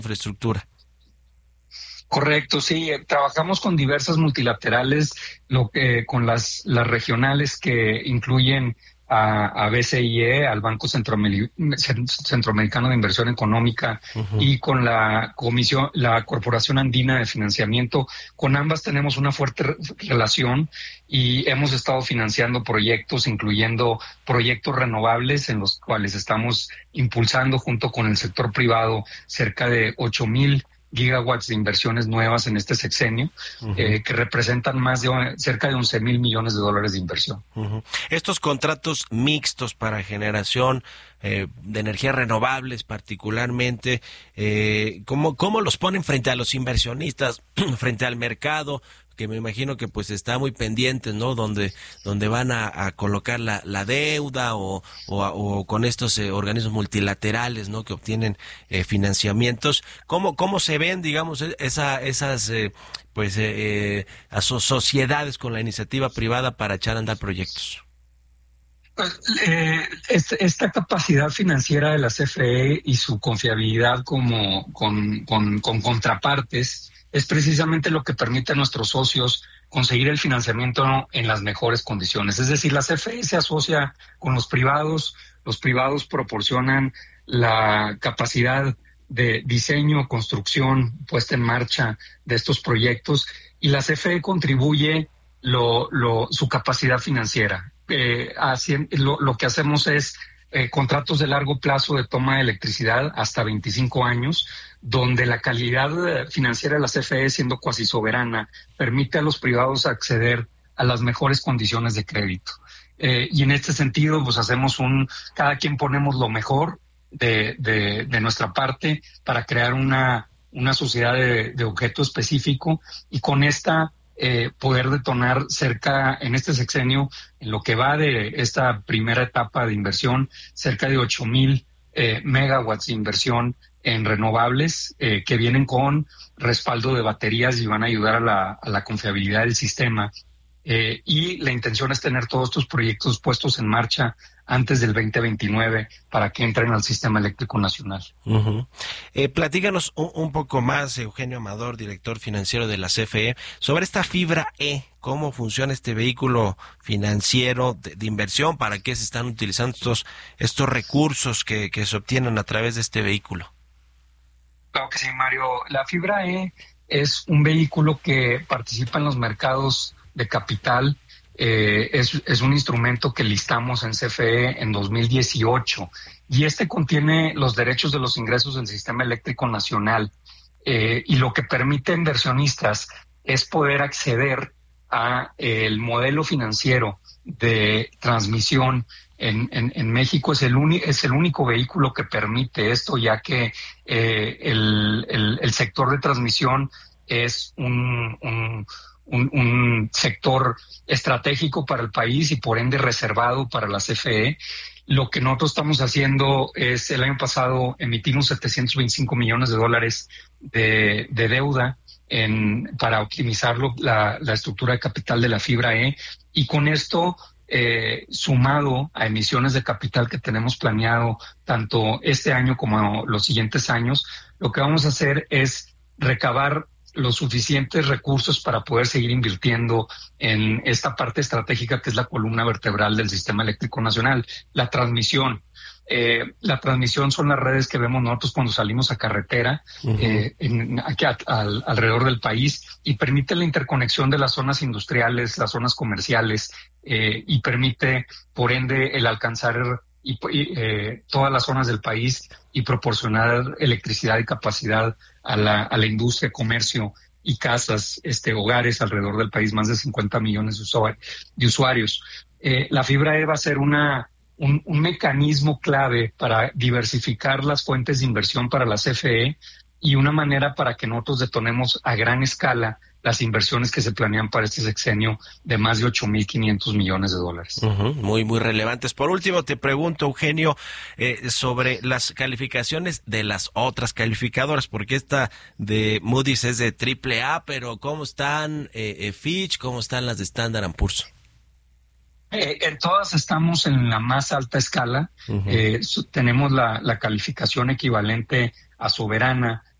infraestructura. Correcto, sí, trabajamos con diversas multilaterales, con las regionales que incluyen a BCIE, al Banco Centroamericano de Inversión Económica, Uh-huh. y con la Corporación Andina de Financiamiento. Con ambas tenemos una fuerte relación y hemos estado financiando proyectos, incluyendo proyectos renovables en los cuales estamos impulsando junto con el sector privado cerca de 8,000 gigawatts de inversiones nuevas en este sexenio, Uh-huh. Que representan cerca de 11,000 millones de dólares de inversión. Uh-huh. Estos contratos mixtos para generación de energías renovables particularmente, ¿cómo los ponen frente a los inversionistas, frente al mercado? Que me imagino que pues está muy pendiente, ¿no? Donde van a colocar la deuda o con estos organismos multilaterales, ¿no? Que obtienen financiamientos. ¿Cómo se ven, digamos, esas sociedades con la iniciativa privada para echar a andar proyectos? Esta capacidad financiera de la CFE y su confiabilidad con contrapartes es precisamente lo que permite a nuestros socios conseguir el financiamiento en las mejores condiciones. Es decir, la CFE se asocia con los privados proporcionan la capacidad de diseño, construcción, puesta en marcha de estos proyectos, y la CFE contribuye su capacidad financiera. Lo que hacemos es contratos de largo plazo de toma de electricidad hasta 25 años, donde la calidad financiera de la CFE, siendo cuasi soberana, permite a los privados acceder a las mejores condiciones de crédito. Y en este sentido, pues cada quien ponemos lo mejor de nuestra parte para crear una sociedad de objeto específico, y con esta poder detonar en este sexenio, en lo que va de esta primera etapa de inversión, cerca de 8,000 megawatts de inversión en renovables, que vienen con respaldo de baterías y van a ayudar a la confiabilidad del sistema. Y la intención es tener todos estos proyectos puestos en marcha antes del 2029 para que entren al sistema eléctrico nacional. Uh-huh. Platícanos un poco más, Eugenio Amador, director financiero de la CFE, sobre esta Fibra E. ¿Cómo funciona este vehículo financiero de inversión? ¿Para qué se están utilizando estos recursos que se obtienen a través de este vehículo? Claro que sí, Mario. La Fibra E es un vehículo que participa en los mercados de capital. Es un instrumento que listamos en CFE en 2018, y este contiene los derechos de los ingresos del sistema eléctrico nacional, y lo que permite a inversionistas es poder acceder a el modelo financiero de transmisión en México. Es el único vehículo que permite esto, ya que el sector de transmisión es un sector estratégico para el país y por ende reservado para la CFE. Lo que nosotros estamos haciendo es, el año pasado emitimos 725 millones de dólares de deuda para optimizar la estructura de capital de la Fibra E, y con esto, sumado a emisiones de capital que tenemos planeado tanto este año como los siguientes años, lo que vamos a hacer es recabar los suficientes recursos para poder seguir invirtiendo en esta parte estratégica que es la columna vertebral del sistema eléctrico nacional, la transmisión. La transmisión son las redes que vemos nosotros cuando salimos a carretera, Uh-huh. aquí alrededor del país, y permite la interconexión de las zonas industriales, las zonas comerciales, y permite, por ende, el alcanzar todas las zonas del país y proporcionar electricidad y capacidad a la industria, comercio y casas, hogares alrededor del país, más de 50 millones de usuarios. La Fibra E va a ser un mecanismo clave para diversificar las fuentes de inversión para la CFE, y una manera para que nosotros detonemos a gran escala las inversiones que se planean para este sexenio de más de 8,500 millones de dólares. Uh-huh. Muy, muy relevantes. Por último, te pregunto, Eugenio, sobre las calificaciones de las otras calificadoras, porque esta de Moody's es de AAA, pero ¿cómo están Fitch? ¿Cómo están las de Standard & Poor's? En todas estamos en la más alta escala. Uh-huh. Tenemos la calificación equivalente a soberana